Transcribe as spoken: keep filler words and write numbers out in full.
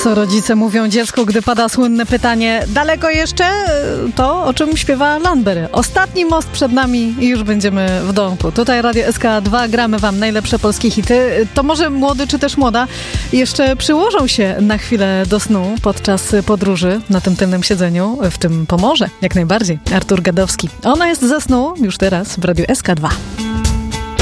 Co rodzice mówią dziecku, gdy pada słynne pytanie: daleko jeszcze? To, o czym śpiewa Landberry. Ostatni most przed nami i już będziemy w domku. Tutaj Radio S K dwa, gramy wam najlepsze polskie hity. To może młody czy też młoda jeszcze przyłożą się na chwilę do snu podczas podróży na tym tylnym siedzeniu. W tym pomoże jak najbardziej Artur Gadowski. Ona jest ze snu już teraz w Radio S K dwa.